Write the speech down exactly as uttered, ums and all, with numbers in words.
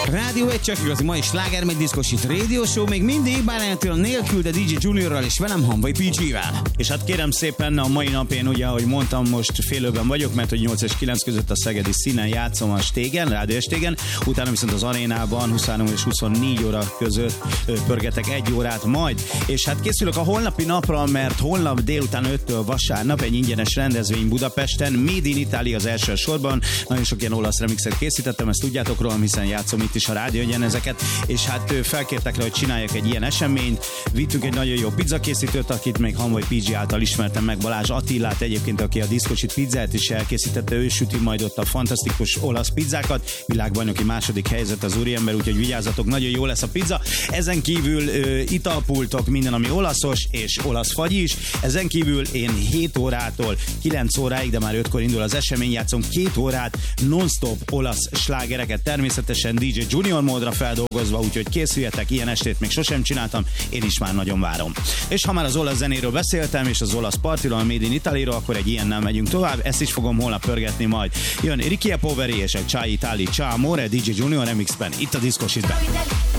Rádió egy csak igazi mai sláger, meg diszkosít rádió show, még mindig bárányatól nélkül, de dé dzsé Juniorral és velem Hanvai pé gé-vel. És hát kérem szépen, a mai nap én ugye, ahogy mondtam, most félőben vagyok, mert hogy nyolc és kilenc között a szegedi színen játszom a Stégen, Rádió Estégen, utána viszont az arénában huszonhárom és huszonnégy óra között pörgetek egy órát majd. És hát készülök a holnapi napra, mert holnap délután öttől vasárnap egy ingyenes rendezvény Budapesten, Made in Italy az első sorban. Nagyon sok ilyen olasz remixet készítettem, ezt tudjátok rólam, hiszen játszom itt is a rádiógyen ezeket, és hát felkértek rá, hogy csináljak egy ilyen eseményt. Vittünk egy nagyon jó pizzakészítőt, akit még Hanvai pé gé által ismertem meg, Balázs Attillát egyébként, aki a diszkocsit pizzát is elkészítette, ő süti majd ott a fantasztikus olasz pizzákat, világbajnoki második helyzet az úriember, úgyhogy vigyázzatok, nagyon jó lesz a pizza. Ezen kívül ö, italpultok, minden, ami olaszos, és olasz fagy is. Ezen kívül én hét órától kilenc óráig, de már ötkor indul az esemény, játszom két órát non-stop olasz slágereket, természetesen dé dzsé Junior módra feldolgozva, úgyhogy készüljetek, ilyen estét még sosem csináltam, én is már nagyon várom. És ha már az olasz zenéről beszéltem, és az olasz partiról, a Made in Italy-ról, akkor egy ilyennel megyünk tovább, ezt is fogom holnap pörgetni majd. Jön Ricky Poveri és a Ciao Italy, Ciao Amore, dé dzsé Junior remixben, itt a Diszkosítben.